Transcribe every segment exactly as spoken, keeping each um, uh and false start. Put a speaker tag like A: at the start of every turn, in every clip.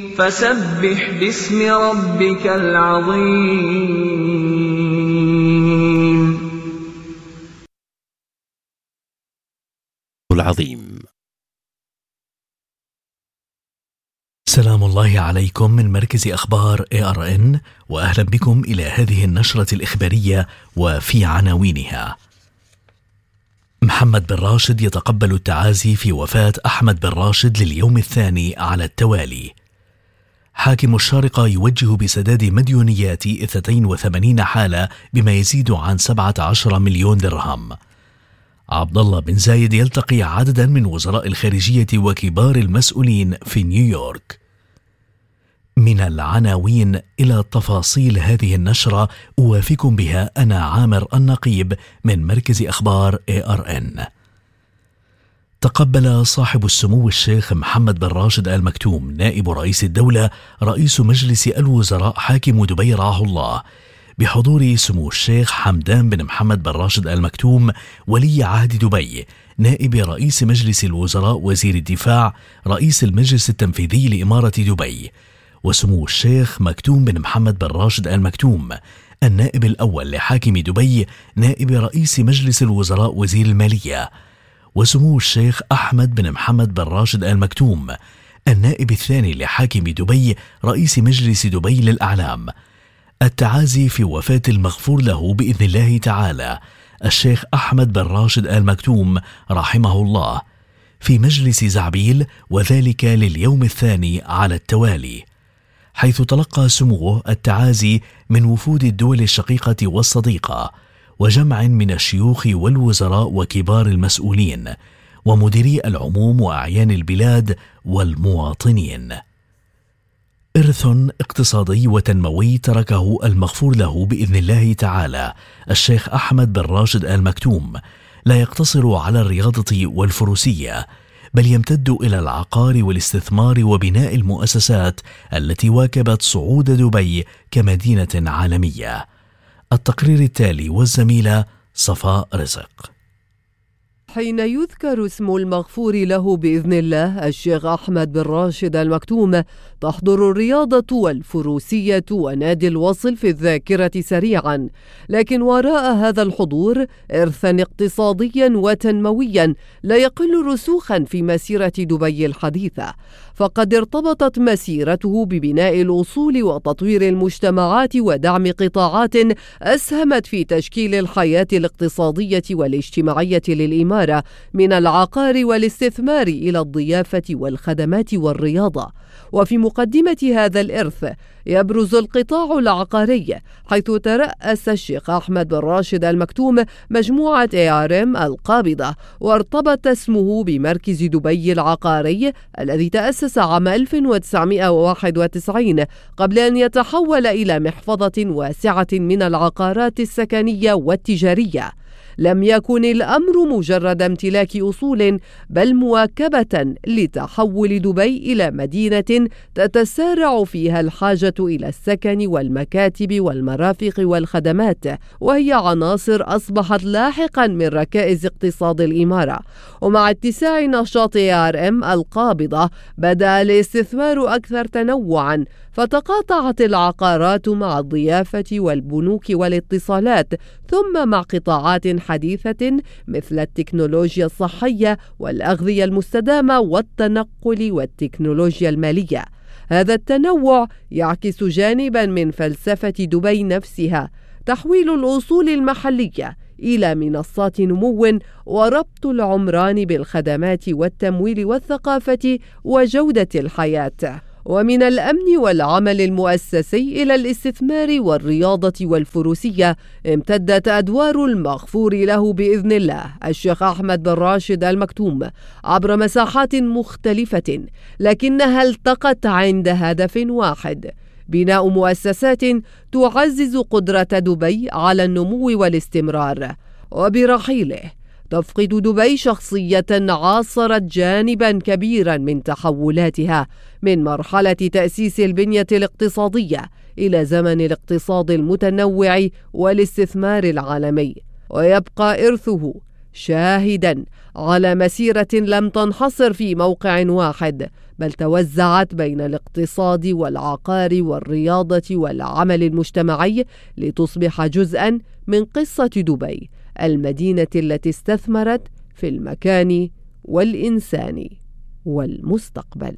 A: فسبح باسم ربك العظيم
B: العظيم.
C: سلام الله عليكم من مركز أخبار إيه آر إن، وأهلا بكم إلى هذه النشرة الإخبارية وفي عناوينها. محمد بن راشد يتقبل التعازي في وفاة أحمد بن راشد لليوم الثاني على التوالي. حاكم الشارقة يوجه بسداد مديونيات اثنتين وثمانين حالة بما يزيد عن سبعة عشر مليون درهم. عبد الله بن زايد يلتقي عددا من وزراء الخارجية وكبار المسؤولين في نيويورك. من العناوين إلى تفاصيل هذه النشرة أوافيكم بها أنا عامر النقيب من مركز أخبار إيه آر إن. تقبل صاحب السمو الشيخ محمد بن راشد آل مكتوم نائب رئيس الدولة رئيس مجلس الوزراء حاكم دبي رعاه الله بحضور سمو الشيخ حمدان بن محمد بن راشد آل مكتوم ولي عهد دبي نائب رئيس مجلس الوزراء وزير الدفاع رئيس المجلس التنفيذي لإمارة دبي، وسمو الشيخ مكتوم بن محمد بن راشد آل مكتوم النائب الأول لحاكم دبي نائب رئيس مجلس الوزراء وزير المالية، وسمو الشيخ أحمد بن محمد بن راشد آل مكتوم النائب الثاني لحاكم دبي رئيس مجلس دبي للأعلام. التعازي في وفاة المغفور له بإذن الله تعالى الشيخ أحمد بن راشد آل مكتوم رحمه الله في مجلس زعبيل، وذلك لليوم الثاني على التوالي، حيث تلقى سموه التعازي من وفود الدول الشقيقة والصديقة وجمع من الشيوخ والوزراء وكبار المسؤولين ومديري العموم وأعيان البلاد والمواطنين. إرث اقتصادي وتنموي تركه المغفور له بإذن الله تعالى الشيخ أحمد بن راشد آل مكتوم لا يقتصر على الرياضة والفروسية، بل يمتد إلى العقار والاستثمار وبناء المؤسسات التي واكبت صعود دبي كمدينة عالمية. التقرير التالي والزميلة صفاء رزق.
D: حين يذكر اسم المغفور له بإذن الله الشيخ أحمد بن راشد آل مكتوم تحضر الرياضة والفروسية ونادي الوصل في الذاكرة سريعا، لكن وراء هذا الحضور إرثا اقتصاديا وتنمويا لا يقل رسوخا في مسيرة دبي الحديثة، فقد ارتبطت مسيرته ببناء الأصول وتطوير المجتمعات ودعم قطاعات أسهمت في تشكيل الحياة الاقتصادية والاجتماعية للإمارة، من العقار والاستثمار إلى الضيافة والخدمات والرياضة. وفي مقدمة هذا الإرث يبرز القطاع العقاري، حيث ترأس الشيخ أحمد بن راشد آل مكتوم مجموعة إيه آر إم القابضة، وارتبط اسمه بمركز دبي العقاري الذي تأسس عام ألف وتسعمائة وواحد وتسعين قبل أن يتحول إلى محفظة واسعة من العقارات السكنية والتجارية. لم يكن الأمر مجرد امتلاك أصول، بل مواكبة لتحول دبي إلى مدينة تتسارع فيها الحاجة إلى السكن والمكاتب والمرافق والخدمات، وهي عناصر أصبحت لاحقا من ركائز اقتصاد الإمارة. ومع اتساع نشاط إيه آر إم القابضة بدأ الاستثمار أكثر تنوعا، فتقاطعت العقارات مع الضيافة والبنوك والاتصالات، ثم مع قطاعات حديثة مثل التكنولوجيا الصحية والأغذية المستدامة والتنقل والتكنولوجيا المالية. هذا التنوع يعكس جانبا من فلسفة دبي نفسها، تحويل الأصول المحلية إلى منصات نمو وربط العمران بالخدمات والتمويل والثقافة وجودة الحياة. ومن الأمن والعمل المؤسسي إلى الاستثمار والرياضة والفروسية امتدت أدوار المغفور له بإذن الله الشيخ أحمد بن راشد آل مكتوم عبر مساحات مختلفة، لكنها التقت عند هدف واحد: بناء مؤسسات تعزز قدرة دبي على النمو والاستمرار. وبرحيله تفقد دبي شخصية عاصرت جانبا كبيرا من تحولاتها، من مرحلة تأسيس البنية الاقتصادية إلى زمن الاقتصاد المتنوع والاستثمار العالمي. ويبقى إرثه شاهدا على مسيرة لم تنحصر في موقع واحد، بل توزعت بين الاقتصاد والعقار والرياضة والعمل المجتمعي لتصبح جزءا من قصة دبي، المدينة التي استثمرت في المكان والإنسان والمستقبل.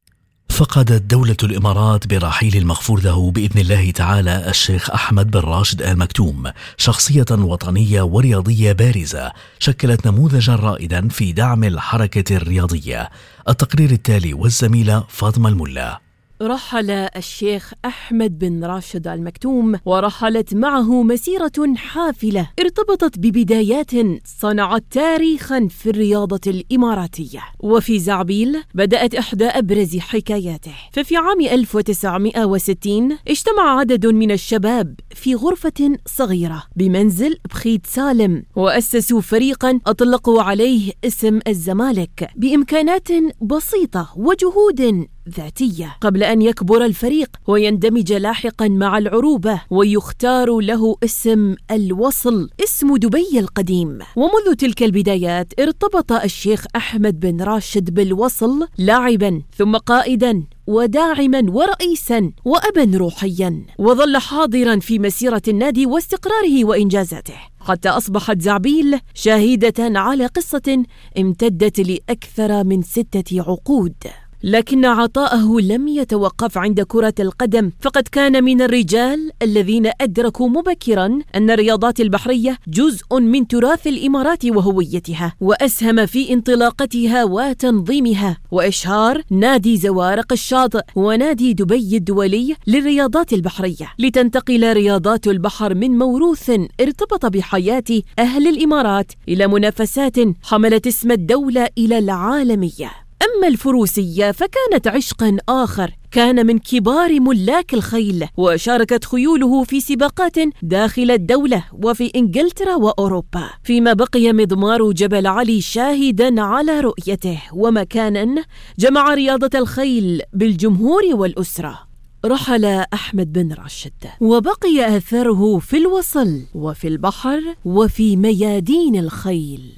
C: فقدت دولة الإمارات برحيل المغفور له بإذن الله تعالى الشيخ أحمد بن راشد آل مكتوم شخصية وطنية ورياضية بارزة شكلت نموذجا رائدا في دعم الحركة الرياضية. التقرير التالي والزميلة فاطمة الملا.
B: رحل الشيخ أحمد بن راشد آل مكتوم ورحلت معه مسيرة حافلة ارتبطت ببدايات صنعت تاريخا في الرياضة الإماراتية. وفي زعبيل بدأت إحدى أبرز حكاياته، ففي عام ألف وتسعمائة وستين اجتمع عدد من الشباب في غرفة صغيرة بمنزل بخيت سالم وأسسوا فريقا أطلقوا عليه اسم الزمالك بإمكانات بسيطة وجهود ذاتية قبل أن يكبر الفريق ويندمج لاحقا مع العروبة ويختار له اسم الوصل، اسم دبي القديم. ومنذ تلك البدايات ارتبط الشيخ أحمد بن راشد بالوصل لاعبا ثم قائدا وداعما ورئيسا وأبا روحيا، وظل حاضرا في مسيرة النادي واستقراره وإنجازاته حتى أصبحت زعبيل شاهدة على قصة امتدت لأكثر من ستة عقود. لكن عطاءه لم يتوقف عند كرة القدم، فقد كان من الرجال الذين أدركوا مبكرا أن الرياضات البحرية جزء من تراث الإمارات وهويتها، وأسهم في انطلاقتها وتنظيمها وإشهار نادي زوارق الشاطئ ونادي دبي الدولي للرياضات البحرية، لتنتقل رياضات البحر من موروث ارتبط بحياة أهل الإمارات إلى منافسات حملت اسم الدولة إلى العالمية. أما الفروسية فكانت عشقا آخر، كان من كبار ملاك الخيل وشاركت خيوله في سباقات داخل الدولة وفي إنجلترا وأوروبا، فيما بقي مضمار جبل علي شاهدا على رؤيته ومكانا جمع رياضة الخيل بالجمهور والأسرة. رحل أحمد بن راشد وبقي أثره في الوصل وفي البحر وفي ميادين الخيل.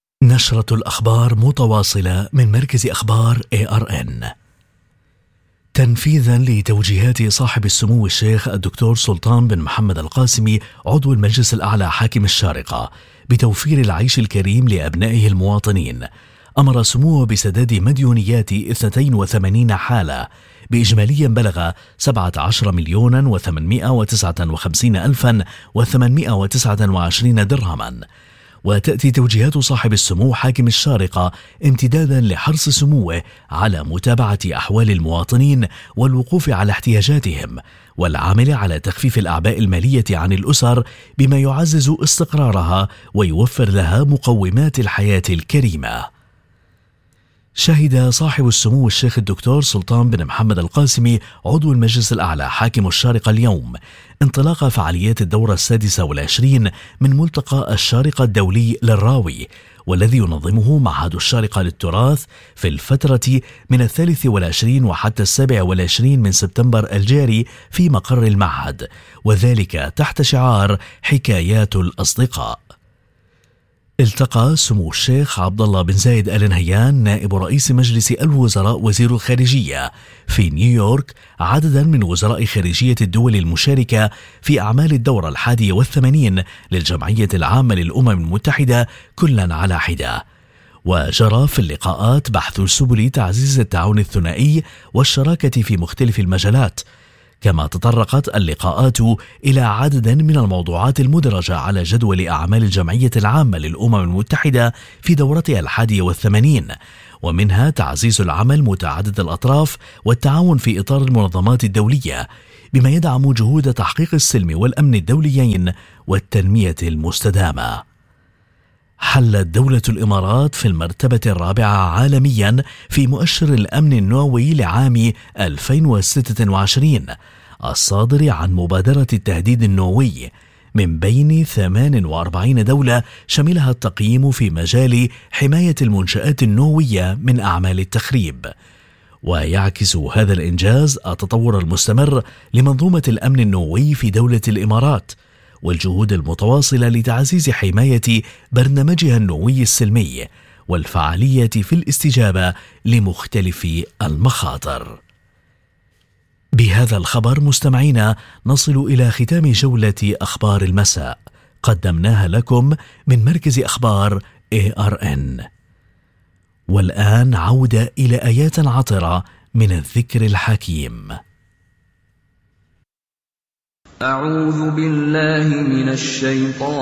C: نشرة الأخبار متواصلة من مركز أخبار إيه آر إن. تنفيذا لتوجيهات صاحب السمو الشيخ الدكتور سلطان بن محمد القاسمي عضو المجلس الأعلى حاكم الشارقة بتوفير العيش الكريم لأبنائه المواطنين، أمر سموه بسداد مديونيات اثنتين وثمانين حالة بإجمالي بلغ سبعة عشر مليون وثمانمائة وتسعة وخمسين ألفا وثمانمائة وتسعة وعشرين درهما. وتأتي توجيهات صاحب السمو حاكم الشارقة امتدادا لحرص سموه على متابعة أحوال المواطنين والوقوف على احتياجاتهم والعمل على تخفيف الأعباء المالية عن الأسر بما يعزز استقرارها ويوفر لها مقومات الحياة الكريمة. شهد صاحب السمو الشيخ الدكتور سلطان بن محمد القاسمي عضو المجلس الأعلى حاكم الشارقة اليوم انطلاق فعاليات الدورة السادسة والعشرين من ملتقى الشارقة الدولي للراوي، والذي ينظمه معهد الشارقة للتراث في الفترة من الثالث والعشرين وحتى السابع والعشرين من سبتمبر الجاري في مقر المعهد، وذلك تحت شعار حكايات الأصدقاء. التقى سمو الشيخ عبد الله بن زايد آل نهيان نائب رئيس مجلس الوزراء وزير الخارجية في نيويورك عددا من وزراء خارجية الدول المشاركة في أعمال الدورة الحادية والثمانين للجمعية العامة للأمم المتحدة كلا على حدة. وجرى في اللقاءات بحث سبل تعزيز التعاون الثنائي والشراكة في مختلف المجالات، كما تطرقت اللقاءات إلى عدد من الموضوعات المدرجة على جدول أعمال الجمعية العامة للأمم المتحدة في دورتها الحادية والثمانين، ومنها تعزيز العمل متعدد الأطراف والتعاون في إطار المنظمات الدولية بما يدعم جهود تحقيق السلم والأمن الدوليين والتنمية المستدامة. حلت دولة الإمارات في المرتبة الرابعة عالميا في مؤشر الأمن النووي لعام ألفين وستة وعشرين الصادر عن مبادرة التهديد النووي من بين ثمان وأربعين دولة شملها التقييم في مجال حماية المنشآت النووية من أعمال التخريب. ويعكس هذا الإنجاز التطور المستمر لمنظومة الأمن النووي في دولة الإمارات، والجهود المتواصلة لتعزيز حماية برنامجها النووي السلمي والفعالية في الاستجابة لمختلف المخاطر. بهذا الخبر مستمعينا نصل إلى ختام جولة أخبار المساء قدمناها لكم من مركز أخبار إيه آر إن. والآن عودة إلى آيات عطرة من الذكر الحكيم.
A: أعوذ بالله من الشيطان